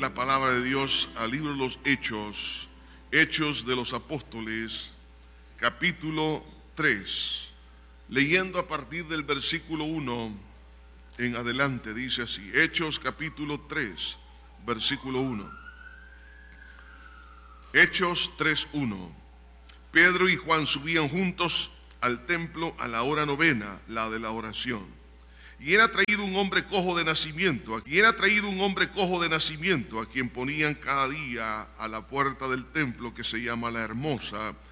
abrir la palabra de Dios al libro de los Hechos, Hechos de los Apóstoles, capítulo 3, leyendo a partir del versículo 1 en adelante, dice así, Hechos capítulo 3, versículo 1. Hechos 3:1. Pedro y Juan subían juntos al templo a la hora novena, la de la oración. Y era traído un hombre cojo de nacimiento, a quien ponían cada día a la puerta del templo que se llama La Hermosa,